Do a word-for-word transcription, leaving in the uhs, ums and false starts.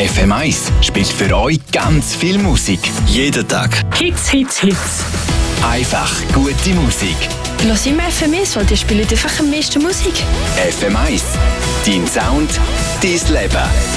F M eins spielt für euch ganz viel Musik. Jeden Tag. Hits, Hits, Hits. Einfach gute Musik. Los immer F M eins, weil die spielen einfach am meisten Musik. F M eins. Dein Sound, dein Leben.